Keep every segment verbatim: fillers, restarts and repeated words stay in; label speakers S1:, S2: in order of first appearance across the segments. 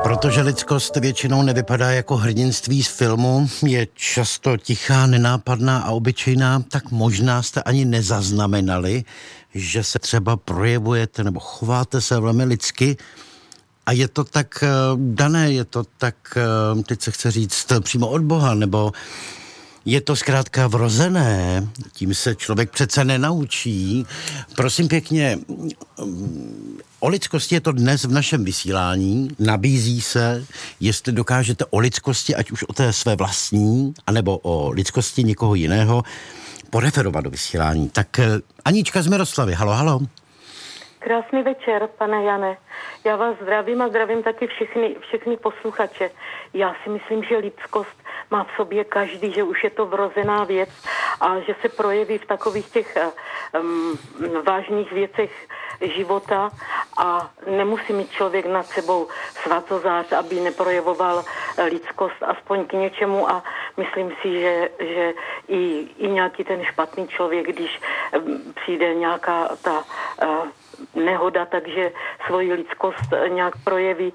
S1: Protože lidskost většinou nevypadá jako hrdinství z filmu, je často tichá, nenápadná a obyčejná, tak možná jste ani nezaznamenali, že se třeba projevujete nebo chováte se velmi lidsky a je to tak dané, je to tak, teď se chce říct, přímo od Boha, nebo je to zkrátka vrozené, tím se člověk přece nenaučí. Prosím pěkně, o lidskosti je to dnes v našem vysílání, nabízí se, jestli dokážete o lidskosti, ať už o té své vlastní, anebo o lidskosti někoho jiného, poreferovat do vysílání. Tak Anička z Miroslavy, halo, halo.
S2: Krásný večer, pane Jane. Já vás zdravím a zdravím taky všechny, všechny posluchače. Já si myslím, že lidskost má v sobě každý, že už je to vrozená věc a že se projeví v takových těch um, vážných věcech života a nemusí mít člověk nad sebou svatozář, aby neprojevoval lidskost aspoň k něčemu a myslím si, že, že i, i nějaký ten špatný člověk, když um, přijde nějaká ta uh, nehoda, takže svoji lidskost nějak projeví.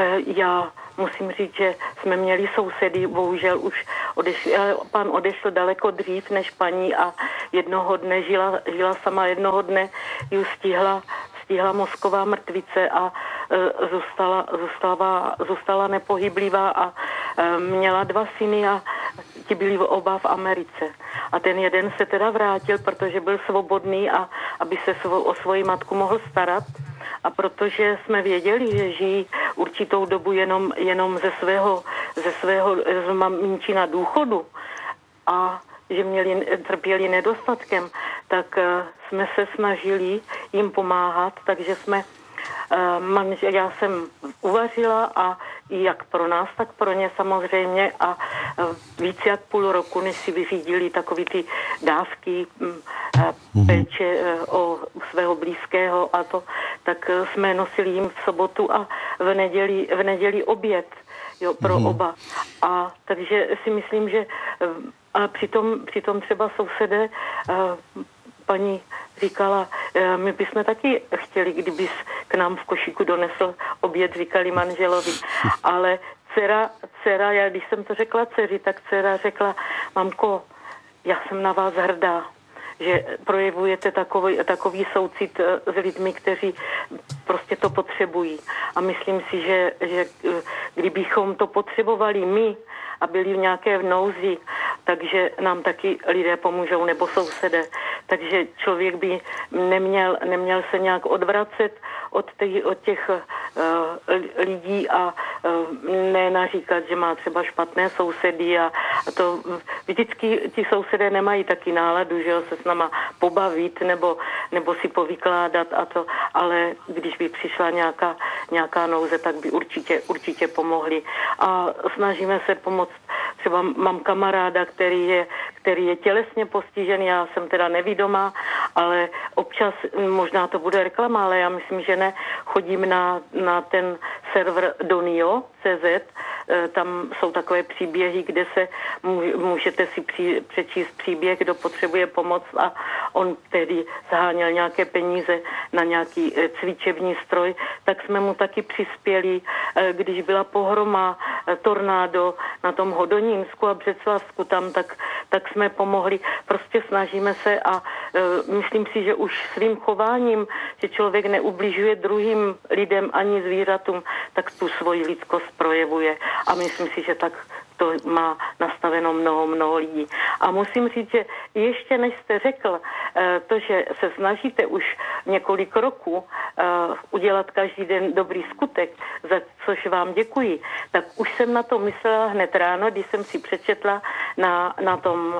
S2: Já musím říct, že jsme měli sousedy, bohužel už odešl, pan odešel daleko dřív než paní a jednoho dne žila, žila sama, jednoho dne ji stihla, stihla mozková mrtvice a e, zůstala, zůstala, zůstala nepohyblivá a e, měla dva syny a ti byli oba v Americe. A ten jeden se teda vrátil, protože byl svobodný a aby se svo, o svoji matku mohl starat. A protože jsme věděli, že žijí určitou dobu jenom, jenom ze svého, ze svého z maminčina důchodu a že měli, trpěli nedostatkem, tak uh, jsme se snažili jim pomáhat, takže jsme Uh, já jsem uvařila a jak pro nás, tak pro ně samozřejmě a uh, víc jak půl roku, než si vyřídili takový ty dávky uh, péče uh, o svého blízkého a to, tak uh, jsme nosili jim v sobotu a v neděli, v neděli oběd, jo, pro mm. oba. A takže si myslím, že uh, a přitom, přitom třeba sousedé uh, paní říkala, my bychom taky chtěli, kdybys k nám v košíku donesl oběd, říkali manželovi. Ale dcera, dcera, já když jsem to řekla dceři, tak dcera řekla, mamko, já jsem na vás hrdá, že projevujete takový, takový soucit s lidmi, kteří prostě to potřebují. A myslím si, že, že kdybychom to potřebovali my a byli v nějaké nouzi, takže nám taky lidé pomůžou, nebo sousedé. Takže člověk by neměl, neměl se nějak odvracet od, těch, od těch uh, lidí a uh, ne naříkat, že má třeba špatné sousedy a, a to vždycky ti sousedé nemají taky náladu, že jo, se s náma pobavit nebo, nebo si povykládat a to, ale když by přišla nějaká, nějaká nouze, tak by určitě, určitě pomohli. A snažíme se pomoct. Třeba mám kamaráda, který je, který je tělesně postižený, já jsem teda nevidomá, ale občas, možná to bude reklama, ale já myslím, že ne, chodím na, na ten server Donio tečka cé zet, tam jsou takové příběhy, kde se můžete si při, přečíst příběh, kdo potřebuje pomoc a on tedy zháněl nějaké peníze na nějaký cvičební stroj, tak jsme mu taky přispěli, když byla pohroma, tornádo na tom Hodonínsku a Břeclavsku tam, tak, tak jsme pomohli. Prostě snažíme se a e, myslím si, že už svým chováním, že člověk neubližuje druhým lidem ani zvířatům, tak tu svoji lidskost projevuje. A myslím si, že tak to má nastaveno mnoho, mnoho lidí. A musím říct, že ještě než jste řekl to, že se snažíte už několik roků udělat každý den dobrý skutek, za což vám děkuji, tak už jsem na to myslela hned ráno, když jsem si přečetla na, na, tom,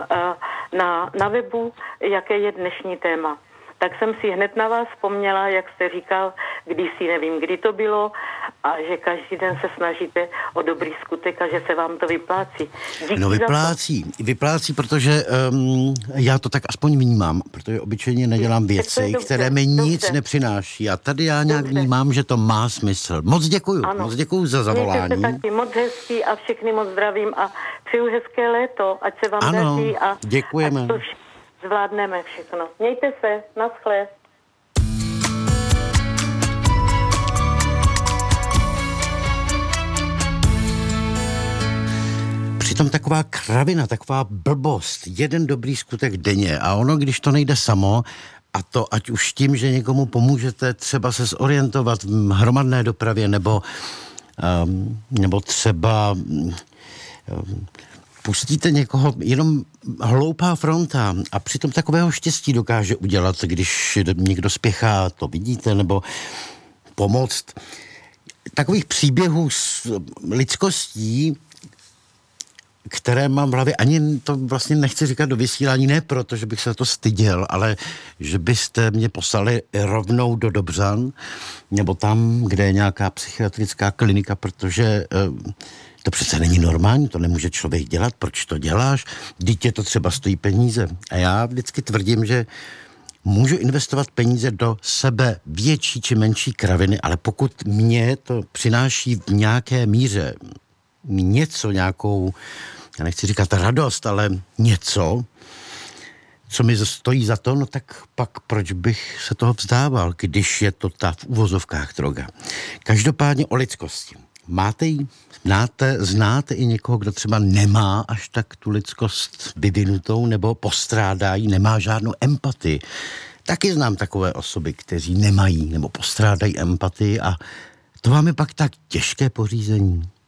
S2: na, na webu, jaké je dnešní téma. Tak jsem si hned na vás vzpomněla, jak jste říkal, kdysi, nevím, kdy to bylo, a že každý den se snažíte o dobrý skutek a že se vám to vyplácí. Díky
S1: no vyplácí, vyplácí, protože um, já to tak aspoň vnímám, protože obyčejně nedělám věci, dobře, které mi nic dobře. nepřináší. A tady já nějak dobře. vnímám, že to má smysl. Moc děkuju, ano. moc děkuju za zavolání.
S2: Mějte se taky moc hezký a všechny moc zdravím a přeju hezké léto, ať se vám
S1: ano,
S2: daří a
S1: děkujeme.
S2: Ať to vš- zvládneme všechno. Mějte se, naschle.
S1: přitom taková kravina, taková blbost, jeden dobrý skutek denně a ono, když to nejde samo, a to ať už tím, že někomu pomůžete třeba se zorientovat v hromadné dopravě, nebo, um, nebo třeba um, pustíte někoho, jenom hloupá fronta a přitom takového štěstí dokáže udělat, když někdo spěchá, to vidíte, nebo pomoct. Takových příběhů s lidskostí, které mám v hlavě, ani to vlastně nechci říkat do vysílání, ne proto, že bych se to styděl, ale že byste mě poslali rovnou do Dobřan, nebo tam, kde je nějaká psychiatrická klinika, protože uh, to přece není normální, to nemůže člověk dělat, proč to děláš? Dítě to třeba stojí peníze. A já vždycky tvrdím, že můžu investovat peníze do sebe větší či menší kraviny, ale pokud mě to přináší v nějaké míře něco, nějakou, já nechci říkat radost, ale něco, co mi stojí za to, no tak pak proč bych se toho vzdával, když je to ta v uvozovkách droga. Každopádně o lidskosti. Máte ji? Znáte, znáte i někoho, kdo třeba nemá až tak tu lidskost vyvinutou nebo postrádá ji, nemá žádnou empatii. Taky znám takové osoby, kteří nemají nebo postrádají empatii a to vám je pak tak těžké pořízení.